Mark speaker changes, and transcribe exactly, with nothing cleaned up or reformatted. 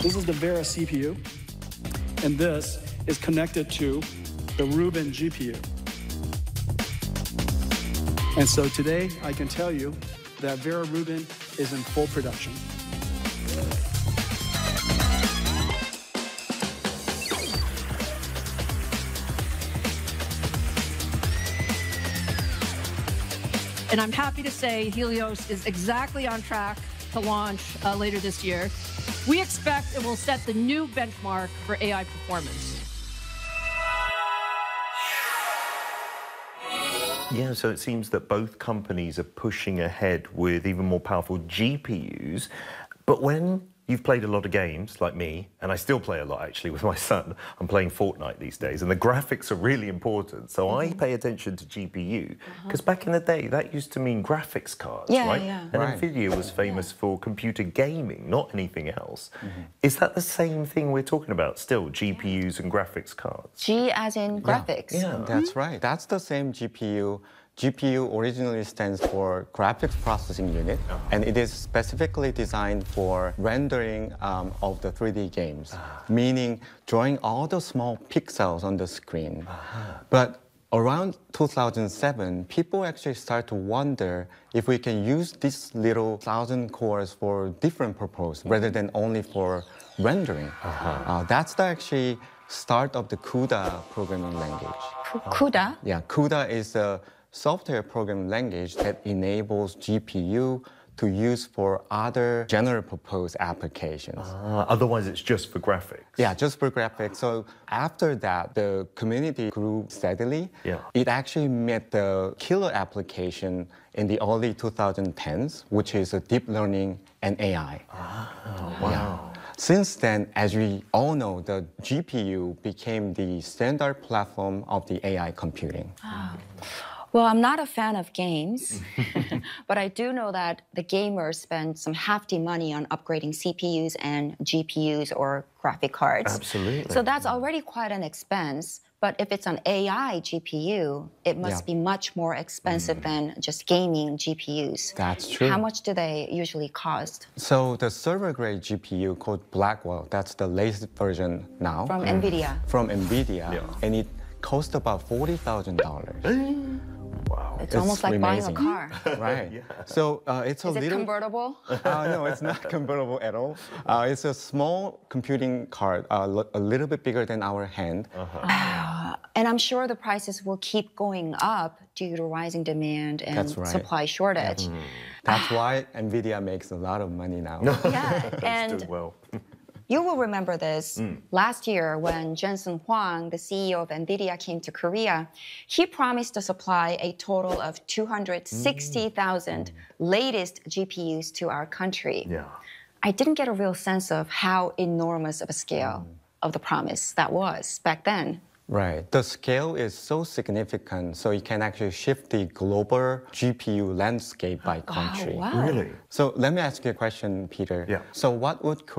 Speaker 1: This is the Vera C P U, and this is connected to the Rubin G P U. And so today, I can tell you that Vera Rubin is in full production.
Speaker 2: And I'm happy to say Helios is exactly on track to launch uh, later this year. We expect it will set the new benchmark for A I performance.
Speaker 3: Yeah, so it seems that both companies are pushing ahead with even more powerful G P Us. But when you've played a lot of games, like me, and I still play a lot actually with my son, I'm playing Fortnite these days, and the graphics are really important. So mm-hmm. I pay attention to G P U, because uh-huh. back in the day, that used to mean graphics cards,
Speaker 4: yeah,
Speaker 3: right?
Speaker 4: Yeah.
Speaker 3: And
Speaker 4: right.
Speaker 3: NVIDIA was famous yeah. for computer gaming, not anything else. Mm-hmm. Is that the same thing we're talking about still, G P Us and graphics cards?
Speaker 4: G as in graphics.
Speaker 5: Yeah, yeah. That's right. That's the same G P U. G P U originally stands for Graphics Processing Unit, uh-huh. and it is specifically designed for rendering um, of the three D games, uh-huh. meaning drawing all the small pixels on the screen. Uh-huh. But around two thousand seven, people actually start to wonder if we can use these little thousand cores for different purpose rather than only for rendering. Uh-huh. Uh, that's the actually start of the CUDA programming language.
Speaker 4: CUDA?
Speaker 5: Yeah, CUDA is a software programming language that enables G P U to use for other general purpose applications.
Speaker 3: Uh, otherwise, it's just for graphics.
Speaker 5: Yeah, just for graphics. So after that, the community grew steadily.
Speaker 3: Yeah.
Speaker 5: It actually met the killer application in the early twenty tens, which is a deep learning and A I.
Speaker 3: Oh, wow. Yeah.
Speaker 5: Since then, as we all know, the G P U became the standard platform of the A I computing.
Speaker 4: Oh. Well, I'm not a fan of games, but I do know that the gamers spend some hefty money on upgrading C P Us and G P Us or graphic cards.
Speaker 3: Absolutely.
Speaker 4: So that's already quite an expense. But if it's an A I G P U, it must
Speaker 5: yeah.
Speaker 4: be much more expensive mm. than just gaming G P Us.
Speaker 5: That's true.
Speaker 4: How much do they usually cost?
Speaker 5: So the server-grade G P U called Blackwell, that's the latest version now.
Speaker 4: From mm. NVIDIA.
Speaker 5: From NVIDIA,
Speaker 3: yeah.
Speaker 5: and it costs about forty thousand dollars.
Speaker 3: Wow.
Speaker 4: It's, it's almost like
Speaker 5: amazing.
Speaker 4: buying a car.
Speaker 5: Right. Yeah. So uh, it's a
Speaker 4: Is
Speaker 5: little...
Speaker 4: Is it convertible?
Speaker 5: uh, no, it's not convertible at all. Uh, it's a small computing card, uh, a little bit bigger than our hand.
Speaker 4: Uh-huh. uh, and I'm sure the prices will keep going up due to rising demand and
Speaker 5: right.
Speaker 4: supply shortage.
Speaker 5: Yeah. Mm. That's why NVIDIA makes a lot of money now.
Speaker 4: Yeah, and
Speaker 3: doing well.
Speaker 4: You will remember this.
Speaker 3: Mm.
Speaker 4: Last year, when Jensen Huang, the C E O of NVIDIA, came to Korea, he promised to supply a total of two hundred sixty thousand mm. latest G P Us to our country.
Speaker 3: Yeah.
Speaker 4: I didn't get a real sense of how enormous of a scale mm. of the promise that was back then.
Speaker 5: Right. The scale is so significant, so it can actually shift the global G P U landscape by country.
Speaker 4: Wow, wow.
Speaker 3: Really?
Speaker 5: So let me ask you a question, Peter.
Speaker 3: Yeah.
Speaker 5: So what would